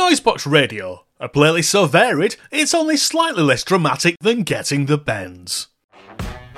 Noisebox Radio, a playlist so varied it's only slightly less dramatic than getting the bends.